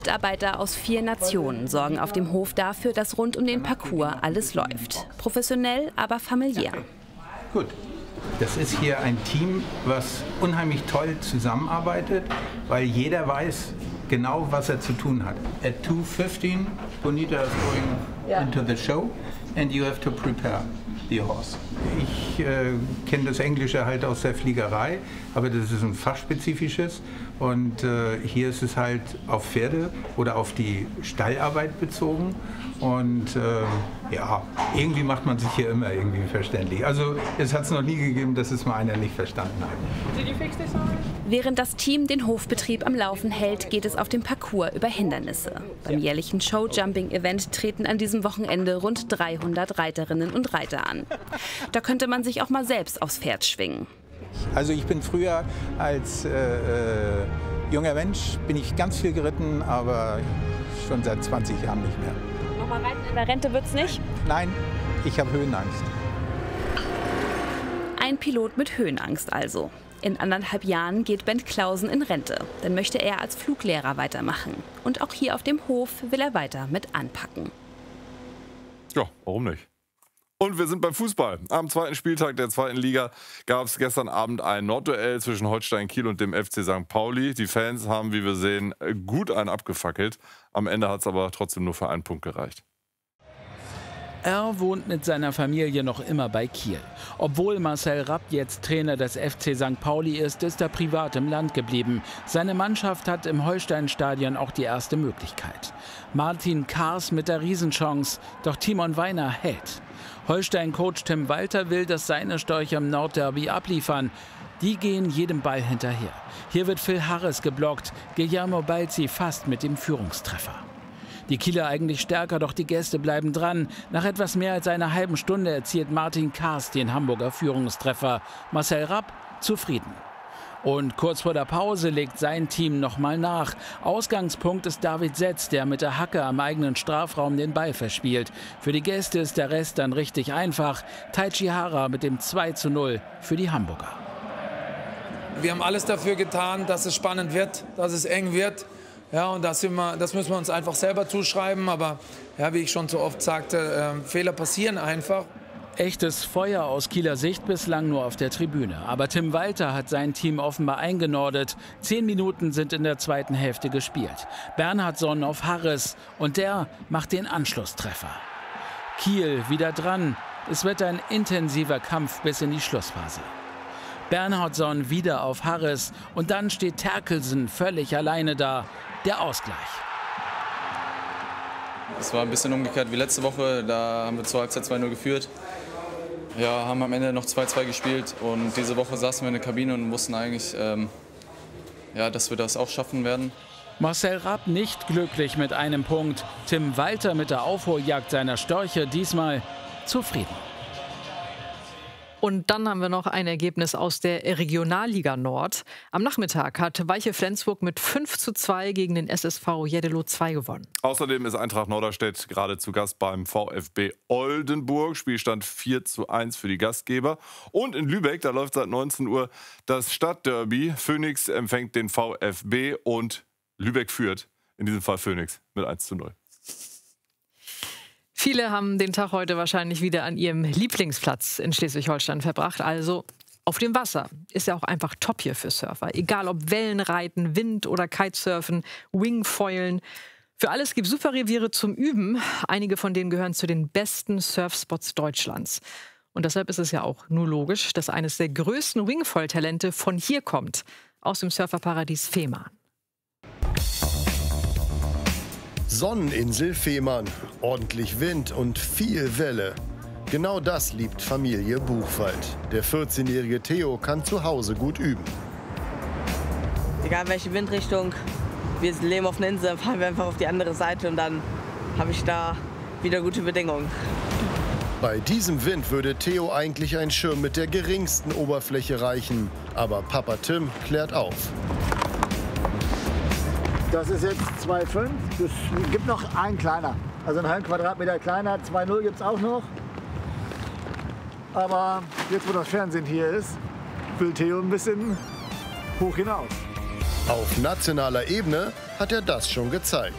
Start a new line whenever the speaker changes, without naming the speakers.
Mitarbeiter aus 4 Nationen sorgen auf dem Hof dafür, dass rund um den Parcours alles läuft. Professionell, aber familiär.
Gut. Das ist hier ein Team, was unheimlich toll zusammenarbeitet, weil jeder weiß genau, was er zu tun hat. At 2:15, Bonita is going into the show and you have to prepare the horse. Ich kenne das Englische halt aus der Fliegerei, aber das ist ein fachspezifisches. Und hier ist es halt auf Pferde oder auf die Stallarbeit bezogen. Und ja, irgendwie macht man sich hier immer irgendwie verständlich. Also es hat es noch nie gegeben, dass es mal einer nicht verstanden hat.
Während das Team den Hofbetrieb am Laufen hält, geht es auf dem Parcours über Hindernisse. Beim jährlichen Show-Jumping-Event treten an diesem Wochenende rund 300 Reiterinnen und Reiter an. Da könnte man sich auch mal selbst aufs Pferd schwingen.
Also ich bin früher als junger Mensch bin ich ganz viel geritten, aber schon seit 20 Jahren nicht mehr.
Nochmal reiten in der Rente wird's nicht?
Nein, ich habe Höhenangst.
Ein Pilot mit Höhenangst also. In 1,5 Jahren geht Ben Clausen in Rente. Dann möchte er als Fluglehrer weitermachen. Und auch hier auf dem Hof will er weiter mit anpacken.
Ja, warum nicht? Und wir sind beim Fußball. Am 2. Spieltag der 2. Liga gab es gestern Abend ein Nordduell zwischen Holstein Kiel und dem FC St. Pauli. Die Fans haben, wie wir sehen, gut einen abgefackelt. Am Ende hat es aber trotzdem nur für einen Punkt gereicht.
Er wohnt mit seiner Familie noch immer bei Kiel. Obwohl Marcel Rapp jetzt Trainer des FC St. Pauli ist er privat im Land geblieben. Seine Mannschaft hat im Holstein-Stadion auch die erste Möglichkeit. Martin Kars mit der Riesenchance, doch Timon Weiner hält. Holstein-Coach Tim Walter will, dass seine Störche im Nordderby abliefern. Die gehen jedem Ball hinterher. Hier wird Phil Harris geblockt, Guillermo Balzi fast mit dem Führungstreffer. Die Kieler eigentlich stärker, doch die Gäste bleiben dran. Nach etwas mehr als einer halben Stunde erzielt Martin Kars den Hamburger Führungstreffer. Marcel Rapp zufrieden. Und kurz vor der Pause legt sein Team nochmal nach. Ausgangspunkt ist David Setz, der mit der Hacke am eigenen Strafraum den Ball verspielt. Für die Gäste ist der Rest dann richtig einfach. Taichi Hara mit dem 2:0 für die Hamburger.
Wir haben alles dafür getan, dass es spannend wird, dass es eng wird. Ja, und das müssen wir uns einfach selber zuschreiben. Aber ja, wie ich schon so oft sagte, Fehler passieren einfach.
Echtes Feuer aus Kieler Sicht bislang nur auf der Tribüne. Aber Tim Walter hat sein Team offenbar eingenordet. 10 Minuten sind in der zweiten Hälfte gespielt. Bernhardsson auf Harris und der macht den Anschlusstreffer. Kiel wieder dran. Es wird ein intensiver Kampf bis in die Schlussphase. Bernhardsson wieder auf Harris und dann steht Terkelsen völlig alleine da. Der Ausgleich.
Es war ein bisschen umgekehrt wie letzte Woche. Da haben wir zur Halbzeit 2:0 geführt. Ja, haben am Ende noch 2:2 gespielt. Und diese Woche saßen wir in der Kabine und wussten eigentlich, ja, dass wir das auch schaffen werden.
Marcel Rapp nicht glücklich mit einem Punkt. Tim Walter mit der Aufholjagd seiner Störche diesmal zufrieden.
Und dann haben wir noch ein Ergebnis aus der Regionalliga Nord. Am Nachmittag hat Weiche Flensburg mit 5:2 gegen den SSV Jeddelo 2 gewonnen.
Außerdem ist Eintracht Norderstedt gerade zu Gast beim VfB Oldenburg. Spielstand 4:1 für die Gastgeber. Und in Lübeck, da läuft seit 19 Uhr das Stadtderby. Phoenix empfängt den VfB und Lübeck führt. In diesem Fall Phoenix mit 1:0.
Viele haben den Tag heute wahrscheinlich wieder an ihrem Lieblingsplatz in Schleswig-Holstein verbracht, also auf dem Wasser. Ist ja auch einfach top hier für Surfer. Egal ob Wellenreiten, Wind- oder Kitesurfen, Wingfoilen. Für alles gibt es super Reviere zum Üben. Einige von denen gehören zu den besten Surfspots Deutschlands. Und deshalb ist es ja auch nur logisch, dass eines der größten Wingfoil-Talente von hier kommt, aus dem Surferparadies Fehmarn.
Sonneninsel Fehmarn, ordentlich Wind und viel Welle. Genau das liebt Familie Buchwald. Der 14-jährige Theo kann zu Hause gut üben.
Egal welche Windrichtung, wir leben auf einer Insel, dann fahren wir einfach auf die andere Seite und dann habe ich da wieder gute Bedingungen.
Bei diesem Wind würde Theo eigentlich ein Schirm mit der geringsten Oberfläche reichen. Aber Papa Tim klärt auf.
Das ist jetzt 2,5. Es gibt noch einen kleiner. Also einen halben Quadratmeter kleiner. 2,0 gibt es auch noch. Aber jetzt, wo das Fernsehen hier ist, will Theo ein bisschen hoch hinaus.
Auf nationaler Ebene hat er das schon gezeigt.